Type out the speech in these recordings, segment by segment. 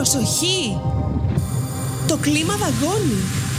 Προσοχή! Το κλίμα δαγκώνει.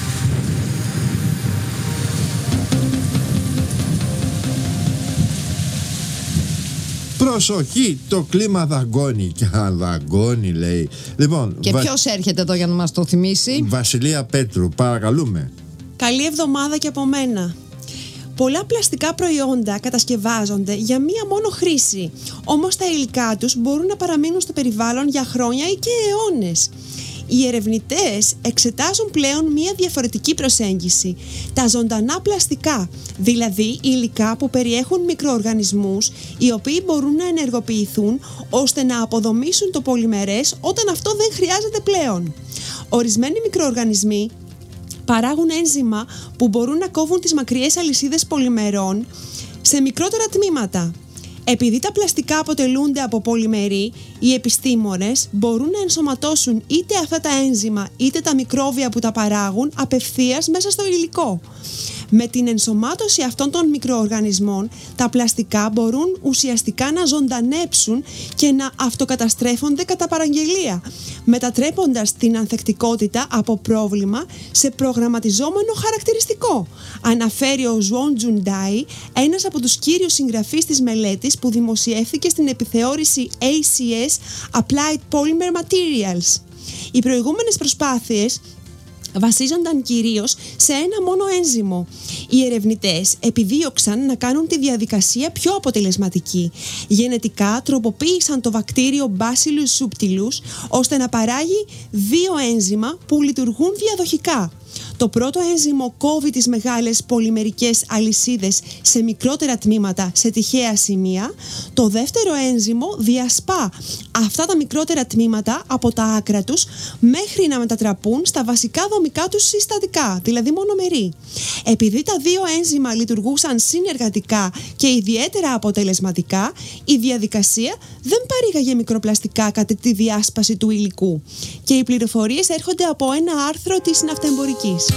Προσοχή, το κλίμα δαγκώνει. Και δαγκώνει, λέει. Λοιπόν, και ποιος έρχεται εδώ για να μας το θυμίσει? Βασιλεία Πέτρου, παρακαλούμε. Καλή εβδομάδα και από μένα. Πολλά πλαστικά προϊόντα κατασκευάζονται για μία μόνο χρήση, όμως τα υλικά τους μπορούν να παραμείνουν στο περιβάλλον για χρόνια ή και αιώνες. Οι ερευνητές εξετάζουν πλέον μία διαφορετική προσέγγιση. Τα ζωντανά πλαστικά, δηλαδή υλικά που περιέχουν μικροοργανισμούς, οι οποίοι μπορούν να ενεργοποιηθούν ώστε να αποδομήσουν το πολυμερές όταν αυτό δεν χρειάζεται πλέον. Ορισμένοι μικροοργανισμοί παράγουν ένζημα που μπορούν να κόβουν τις μακριές αλυσίδες πολυμερών σε μικρότερα τμήματα. Επειδή τα πλαστικά αποτελούνται από πολυμερή, οι επιστήμονες μπορούν να ενσωματώσουν είτε αυτά τα ένζημα είτε τα μικρόβια που τα παράγουν απευθείας μέσα στο υλικό. Με την ενσωμάτωση αυτών των μικροοργανισμών, τα πλαστικά μπορούν ουσιαστικά να ζωντανέψουν και να αυτοκαταστρέφονται κατά παραγγελία, μετατρέποντας την ανθεκτικότητα από πρόβλημα σε προγραμματιζόμενο χαρακτηριστικό, αναφέρει ο Ζουόν Τζουντάι, ένας από τους κύριους συγγραφείς της μελέτης που δημοσιεύθηκε στην επιθεώρηση ACS Applied Polymer Materials. Οι προηγούμενες προσπάθειες βασίζονταν κυρίως σε ένα μόνο ένζυμο. Οι ερευνητές επιδίωξαν να κάνουν τη διαδικασία πιο αποτελεσματική. Γενετικά τροποποίησαν το βακτήριο Bacillus subtilus ώστε να παράγει δύο ένζημα που λειτουργούν διαδοχικά. Το πρώτο ένζυμο κόβει τις μεγάλες πολυμερικές αλυσίδες σε μικρότερα τμήματα σε τυχαία σημεία. Το δεύτερο ένζυμο διασπά αυτά τα μικρότερα τμήματα από τα άκρα τους μέχρι να μετατραπούν στα βασικά δομικά τους συστατικά, δηλαδή μονομερή. Επειδή τα δύο ένζημα λειτουργούσαν συνεργατικά και ιδιαίτερα αποτελεσματικά, η διαδικασία δεν παρήγαγε μικροπλαστικά κατά τη διάσπαση του υλικού. Και οι πληροφορίες έρχονται από ένα άρθρο της Ναυτεμπορικής.